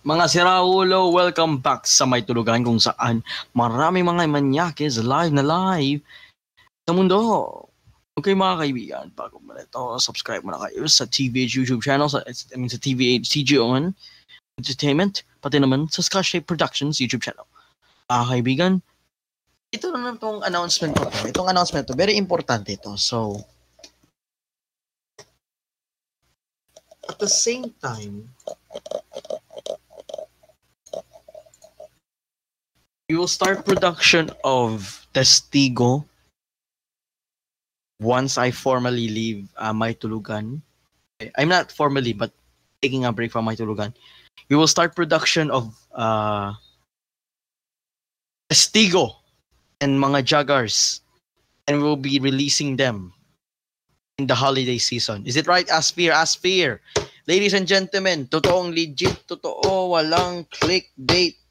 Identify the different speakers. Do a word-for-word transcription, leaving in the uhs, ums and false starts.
Speaker 1: Mga siraulo, welcome back sa May Tulugan kung saan maraming mga manyakis live na live sa mundo. Okay mga kaibigan, bago mo na ito, subscribe mo na kayo sa T V H YouTube channel, sa, I mean sa T V H C G On Entertainment, pati naman sa Scotch Tape Productions YouTube channel. Mga kaibigan, ito na lang itong announcement ko. Itong announcement to, very importante ito. So, at the same time, we will start production of Testigo once I formally leave uh, My Tulugan. I'm not formally, but taking a break from My Tulugan. We will start production of uh, Testigo and mga Jaggers, and we'll be releasing them in the holiday season. Is it right, Asphere? Asphere! Ladies and gentlemen, totoong legit, totoo, walang clickbait.